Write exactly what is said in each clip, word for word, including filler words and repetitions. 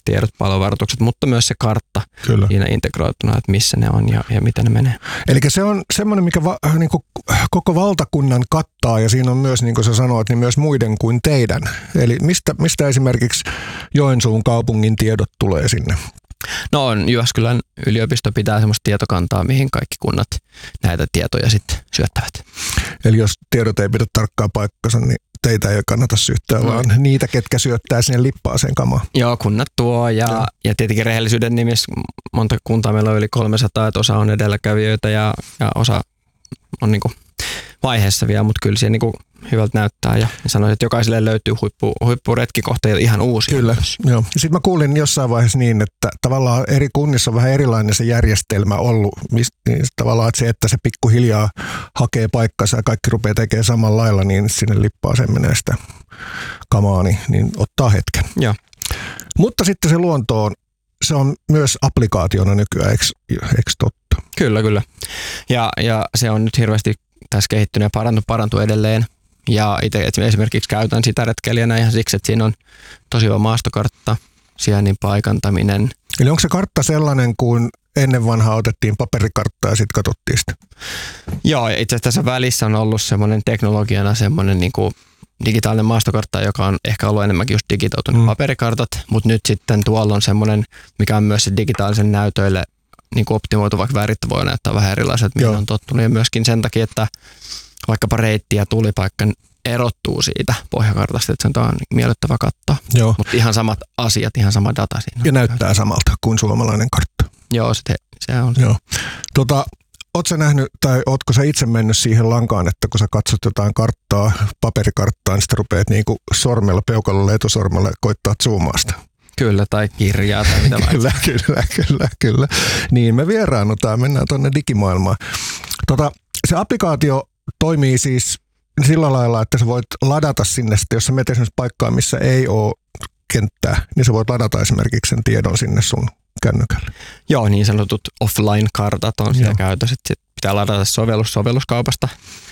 tiedot, palovaroitukset, mutta myös se kartta Kyllä. siinä integroituna, että missä ne on ja, ja miten ne menee. Eli se on semmoinen, mikä va, niin kuin koko valtakunnan kattaa ja siinä on myös, niin kuin sä sanoit, niin myös muiden kuin teidän. Eli mistä, mistä esimerkiksi Joensuun kaupungin tiedot tulee sinne? No on Jyväskylän yliopisto pitää semmoista tietokantaa, mihin kaikki kunnat näitä tietoja sitten syöttävät. Eli jos tiedot ei pidä tarkkaa paikkansa, niin teitä ei kannata syyttää, vaan mm. niitä, ketkä syöttää sinne lippaaseen kamaa. Joo, kunnat tuo ja, ja. ja tietenkin rehellisyyden nimissä monta kuntaa meillä on yli kolmesataa, että osa on edelläkävijöitä ja, ja osa on niinku vaiheessa vielä, mutta kyllä se niinku hyvältä näyttää ja sanoisin, että jokaiselle löytyy huippu, huippuretkikohteita ihan uusia. Kyllä, joo. Sitten mä kuulin jossain vaiheessa niin, että tavallaan eri kunnissa on vähän erilainen se järjestelmä ollut. Niin tavallaan että se, että se pikkuhiljaa hakee paikkansa ja kaikki rupeaa tekemään samalla lailla, niin sinne lippaaseen menee sitä kamaa, niin, niin ottaa hetken. Joo. Mutta sitten se luontoon, se on myös applikaationa nykyään, eikö, eikö totta? Kyllä, kyllä. Ja, ja se on nyt hirveästi tässä kehittynyt ja parantunut, parantunut edelleen. Ja itse esimerkiksi käytän sitä retkeilijänä ihan siksi, että siinä on tosi hyvä maastokartta, sijainnin paikantaminen. Eli onko se kartta sellainen kuin ennen vanhaa otettiin paperikarttaa ja sitten katsottiin sitä? Joo, itse asiassa tässä välissä on ollut semmoinen teknologiana semmoinen niin kuin digitaalinen maastokartta, joka on ehkä ollut enemmänkin just digitoitunut mm. paperikartat, mutta nyt sitten tuolla on semmoinen, mikä on myös digitaalisen näytöille niin kuin optimoitu, vaikka värit voi näyttää vähän erilaiset, mihin on tottunut. Ja myöskin sen takia, että vaikkapa reitti ja tulipaikka erottuu siitä pohjakartasta, että se on miellyttävä katsoa. Mutta ihan samat asiat, ihan sama data siinä. Ja näyttää samalta kuin suomalainen kartta. Joo, se, se on. Joo. Tota, ootko sä nähnyt, tai ootko sä itse mennyt siihen lankaan, että kun sä katsot jotain karttaa, paperikarttaa, niin sitten rupeat niinku sormella, peukalolla, etusormella koittaa zoomaa sitä? Kyllä, tai kirjaa tai mitä Kyllä, kyllä, kyllä, kyllä. Niin, me vieraannutaan, mennään tuonne digimaailmaan. Tota, se applikaatio toimii siis sillä lailla, että sä voit ladata sinne, sitten, jos sä menet esimerkiksi paikkaan, missä ei ole kenttää, niin sä voit ladata esimerkiksi sen tiedon sinne sun kännykälle. Joo, niin sanotut offline-kartat on siellä käytössä. Sitten pitää ladata sovellus sovelluskaupasta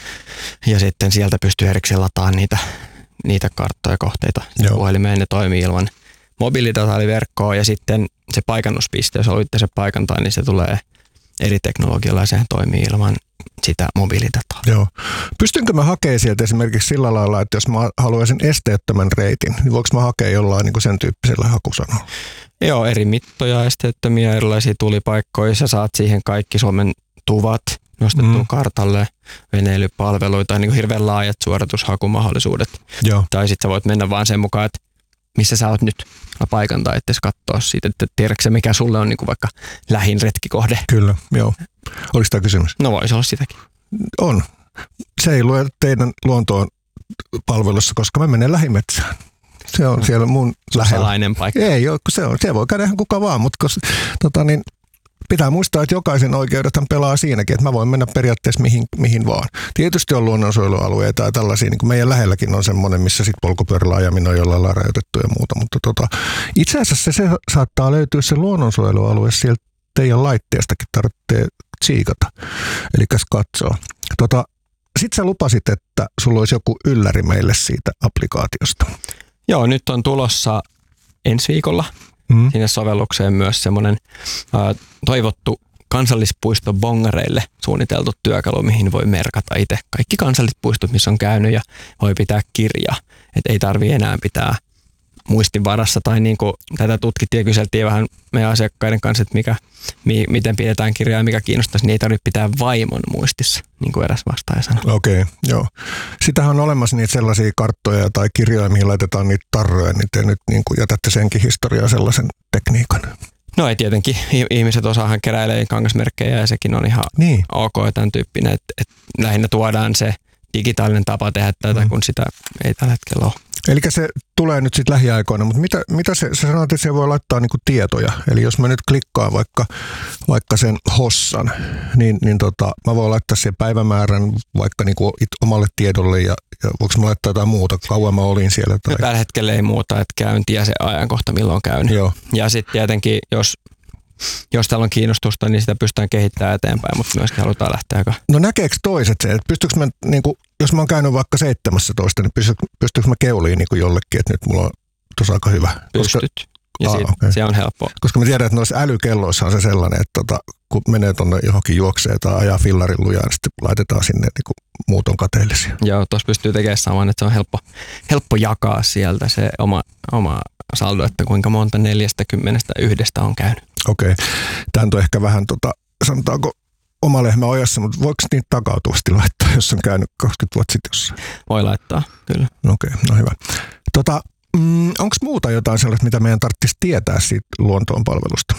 ja sitten sieltä pystyy erikseen lataamaan niitä, niitä karttoja kohteita puhelimeen. Ne toimii ilman mobiilidataaliverkkoa ja sitten se paikannuspiste, jos haluatte se paikantaa, niin se tulee eri teknologialla ja sehän toimii ilman sitä mobiilidataa. Joo. Pystynkö mä hakemaan sieltä esimerkiksi sillä lailla, että jos mä haluaisin esteettömän reitin, niin voinko mä hakea jollain niin kuin sen tyyppisellä hakusanalla? Joo, eri mittoja, esteettömiä, erilaisia tulipaikkoja. Sä saat siihen kaikki Suomen tuvat nostettua mm. kartalle, veneilypalveluita, niin kuin hirveän laajat suoritushakumahdollisuudet. Joo. Tai sitten sä voit mennä vaan sen mukaan, että missä sä oot nyt paikantaa, ettei katsoa siitä, että tiedätkö se, mikä sulle on niin kuin vaikka lähin retkikohde. Kyllä, joo. Oliko tämä kysymys? No voisi olla sitäkin. On. Se ei lue teidän luontoon palvelussa, koska mä menen lähimetsään. Se on no, siellä mun lähellä. Salainen paikka. Ei ole, se on. Se voi käydä ihan kuka vaan, mutta koska, tota, niin, pitää muistaa, että jokaisen oikeudethan pelaa siinäkin, että mä voin mennä periaatteessa mihin, mihin vaan. Tietysti on luonnonsuojelualueita ja tällaisia, niin kuin meidän lähelläkin on semmoinen, missä sitten polkupyörällä ajaminen on jollain lailla rajoitettu ja muuta, mutta tota, itse asiassa se, se saattaa löytyä se luonnonsuojelualue sieltä teidän laitteestakin, tarvitsee tsiikata, eli katsoa. Tota, sitten sä lupasit, että sulla olisi joku ylläri meille siitä applikaatiosta. Joo, nyt on tulossa ensi viikolla mm. sinne sovellukseen myös semmoinen äh, toivottu kansallispuisto bongareille suunniteltu työkalu, mihin voi merkata itse kaikki kansallispuistot, missä on käynyt ja voi pitää kirjaa. Että ei tarvitse enää pitää muistin varassa tai niin kuin tätä tutkittiin ja kyseltiin vähän meidän asiakkaiden kanssa, että mikä, mi, miten pidetään kirjaa ja mikä kiinnostaisi, niin ei tarvitse pitää vaimon muistissa, niin kuin eräs vastaaja sanoi. Okei, okay, joo. Sitähän on olemassa niitä sellaisia karttoja tai kirjoja, mihin laitetaan niitä tarroja, niin te nyt niin kuin jätätte senkin historiaa sellaisen tekniikan. No ei tietenkin. Ihmiset osaahan keräilee kangasmerkkejä ja sekin on ihan niin ok ja tämän tyyppinen, että, että lähinnä tuodaan se digitaalinen tapa tehdä tätä, mm. kun sitä ei tällä hetkellä ole. Eli se tulee nyt sitten lähiaikoina, mutta mitä, mitä se, sä sanoit, että se voi laittaa niinku tietoja. Eli jos mä nyt klikkaan vaikka, vaikka sen hossan, niin, niin tota, mä voin laittaa sen päivämäärän vaikka niinku it, omalle tiedolle ja, ja voiko mä laittaa jotain muuta, kauan mä olin siellä. Tai... Tällä hetkellä ei muuta, että käynti ja se ajankohta milloin käyn. Joo. Ja sitten tietenkin, jos, jos täällä on kiinnostusta, niin sitä pystytään kehittämään eteenpäin, mutta myöskin halutaan lähteä aika. No näkeekö toiset se, että pystyykö mä niinku, jos mä oon käynyt vaikka seitsemästoista, niin pystyykö mä keuliin niin kuin jollekin, että nyt mulla on tuossa aika hyvä? Pystyt. Koska, ja Aa, siitä, okay. se on helppo. Koska mä tiedän, että noissa älykelloissa on se sellainen, että tota, kun menee tuonne johonkin juokseen tai ajaa fillarin lujaa, niin sitten laitetaan sinne niin kuin muut on kateellisia. Joo, tuossa pystyy tekemään saman, että se on helppo, helppo jakaa sieltä se oma, oma saldo, että kuinka monta neljästä kymmenestä yhdestä on käynyt. Okei. Okay. Tämä on ehkä vähän, tota, sanotaanko, oma lehmä ojassa, mutta voiko niitä takautuvasti laittaa, jos on käynyt kaksikymmentä vuotta sitten jossain? Voi laittaa, kyllä. Okei, okay, no hyvä. Tota, mm, onko muuta jotain sellaista, mitä meidän tarvitsisi tietää siitä luontoon palvelusta?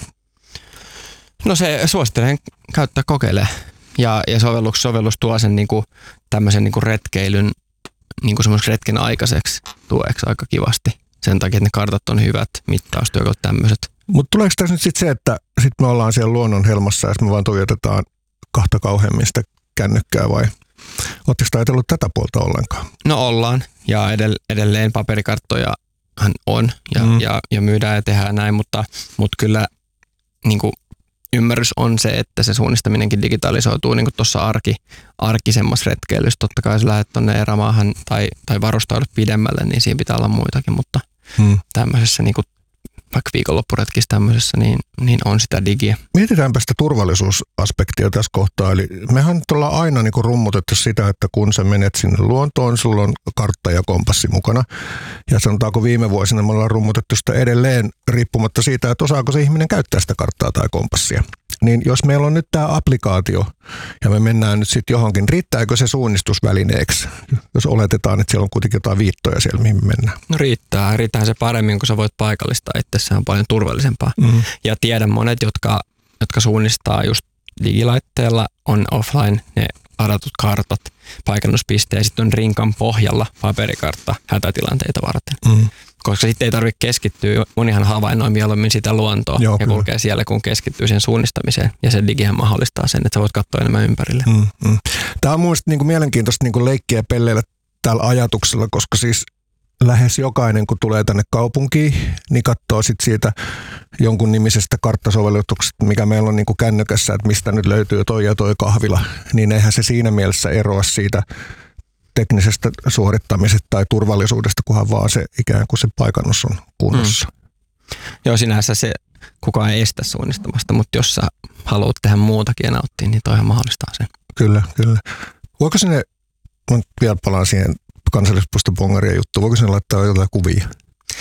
No se suosittelen käyttää kokeilemaan. Ja, ja sovellus, sovellus tuo sen niinku, tämmöisen niinku retkeilyn niinku semmoisen retken aikaiseksi tueksi aika kivasti. Sen takia, että ne kartat on hyvät, mittaustyökalut tämmöiset. Mutta tuleeko tässä nyt sitten se, että sit me ollaan siellä luonnon helmassa ja me vaan tuijotetaan kahta kauheammin sitä kännykkää vai ootteko ajatellut tätä puolta ollenkaan? No ollaan ja edelleen paperikarttojahan on ja, mm. ja, ja myydään ja tehdään näin, mutta, mutta kyllä niin kuin ymmärrys on se, että se suunnistaminenkin digitalisoituu niin kuin tuossa arki, arkisemmassa retkeilyssä. Totta kai jos lähdet tuonne erämaahan tai, tai varustaudut pidemmälle, niin siinä pitää olla muitakin, mutta mm. tämmöisessä niin kuin vaikka viikonloppuretkissä tämmöisessä, niin, niin on sitä digiä. Mietitäänpä sitä turvallisuusaspektia tässä kohtaa. Eli mehän nyt ollaan aina niin kuin rummutettu sitä, että kun sä menet sinne luontoon, sulla on kartta ja kompassi mukana. Ja sanotaanko viime vuosina me ollaan rummutettu sitä edelleen riippumatta siitä, että osaako se ihminen käyttää sitä karttaa tai kompassia. Niin jos meillä on nyt tämä applikaatio ja me mennään nyt sitten johonkin, riittääkö se suunnistusvälineeksi, jos oletetaan, että siellä on kuitenkin jotain viittoja siellä, mihin me mennään? No riittää. Riittää se paremmin, kun sä voit paikallistaa itse. Se on paljon turvallisempaa. Mm-hmm. Ja tiedän monet, jotka, jotka suunnistaa just digilaitteella, on offline ne varatut kartat, paikannuspisteet, ja sitten on rinkan pohjalla paperikartta hätätilanteita varten. Mm-hmm. Koska sitten ei tarvitse keskittyä, monihan havainnoi mieluummin sitä luontoa Joo, ja kulkee kyllä. siellä, kun keskittyy sen suunnistamiseen. Ja se digihän mahdollistaa sen, että sä voit katsoa enemmän ympärille. Mm, mm. Tämä on mun mielestä niin kuin mielenkiintoista niin kuin leikkiä pelleillä tällä ajatuksella, koska siis lähes jokainen, kun tulee tänne kaupunkiin, niin katsoo sitten siitä jonkun nimisestä karttasovellutuksesta, mikä meillä on niin kuin kännykässä, että mistä nyt löytyy toi ja toi kahvila. Niin eihän se siinä mielessä eroa siitä teknisestä suorittamisesta tai turvallisuudesta, kunhan vaan se ikään kuin se paikannus on kunnossa. Mm. Joo, sinänsä se kukaan ei estä suunnistamasta, mutta jos sä haluat tehdä muutakin ja nauttia, niin toihan mahdollistaa sen. Kyllä, kyllä. Voiko sinne, mä vielä palaan siihen kansallispuiston bongarien juttuun, voiko sinne laittaa jotain kuvia?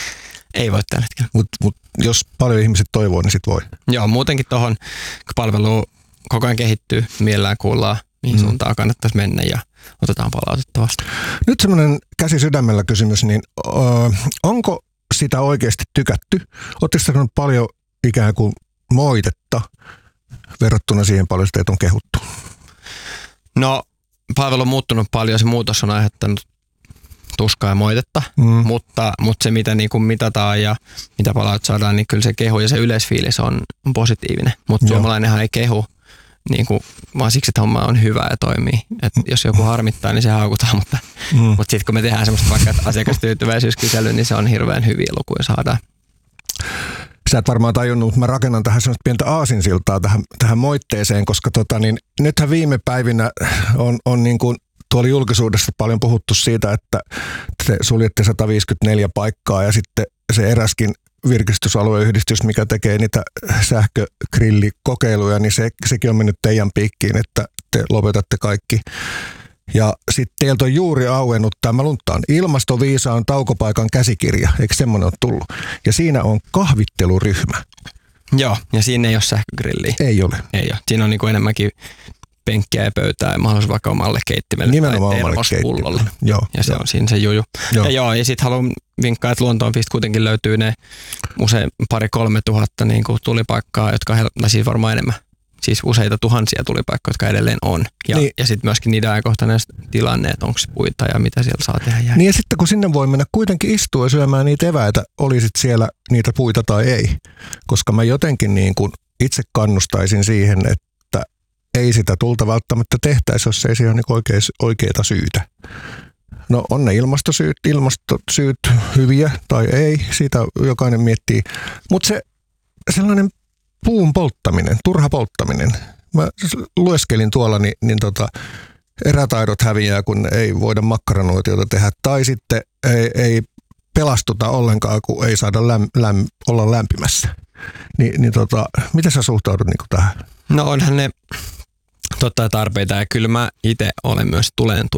Ei voi tällä hetkellä. Mutta mut, jos paljon ihmiset toivoo, niin sit voi. Joo, muutenkin tuohon, kun palvelu koko ajan kehittyy, mielellään kuullaan, mihin mm. suuntaan kannattaisi mennä ja otetaan palautetta vastaan. Nyt semmoinen käsi sydämellä kysymys, niin ö, onko sitä oikeasti tykätty? Oletteko sanonut paljon ikään kuin moitetta verrattuna siihen paljon sitä on kehuttu? No, palvelu on muuttunut paljon, se muutos on aiheuttanut tuskaa ja moitetta, mm. mutta, mutta se mitä niin kuin mitataan ja mitä palaut saadaan, niin kyllä se kehu ja se yleisfiilis on, on positiivinen. Mutta suomalainenhan ei kehu, niin kuin, vaan siksi, että homma on hyvä ja toimii. Et jos joku harmittaa, niin se haukutaan, mutta, mm. mutta sitten kun me tehdään semmoista vaikka asiakastyytyväisyyskysely, niin se on hirveän hyviä lukuja saadaan. Sä et varmaan tajunnut, mutta mä rakennan tähän semmoista pientä aasinsiltaa tähän, tähän moitteeseen, koska tota, niin, nythän viime päivinä on, on niin kuin tuolla julkisuudessa paljon puhuttu siitä, että te suljette sata viisikymmentäneljä paikkaa ja sitten se eräskin virkistysalueyhdistys, mikä tekee niitä sähkögrillikokeiluja, niin se, sekin on mennyt teidän piikkiin, että te lopetatte kaikki. Ja sitten teiltä on juuri auennut tämä lunttaan ilmastoviisaan taukopaikan käsikirja, eikö semmoinen ole tullut? Ja siinä on kahvitteluryhmä. Joo, ja siinä ei ole sähkögrilliä. Ei ole. Ei ole. Siinä on niin kuin enemmänkin penkkiä ja pöytää ja mahdollisuus vaikka omalle keittimelle nimenomaan tai termospullolle. Joo, ja se joo. on siinä se juju. Joo. Ja joo, ja sitten haluan vinkkaa, että Luontoon Fist kuitenkin löytyy ne usein pari kolme tuhatta niin kuin tulipaikkaa, jotka on, tai siis varmaan enemmän, siis useita tuhansia tulipaikkoja, jotka edelleen on. Ja, niin. ja sitten myöskin niiden ajankohtainen tilanne, että onko se puita ja mitä siellä saa tehdä. Jää. Niin ja sitten kun sinne voi mennä kuitenkin istua ja syömään niitä eväitä, olisit siellä niitä puita tai ei. Koska mä jotenkin niin kuin itse kannustaisin siihen, että ei sitä tulta välttämättä tehtäisi, jos ei siihen ole niin oikeita syytä. No on ne ilmastosyyt, ilmastosyyt hyviä tai ei, siitä jokainen miettii. Mutta se sellainen puun polttaminen, turha polttaminen. Mä lueskelin tuolla, niin, niin tota, erätaidot häviää, kun ei voida makkaranuotiota tehdä. Tai sitten ei, ei pelastuta ollenkaan, kun ei saada läm, läm, olla lämpimässä. Ni, niin tota, miten sä suhtaudut niin kuin tähän? No onhan ne totta tarpeita ja kyllä mä itse olen myös tuleen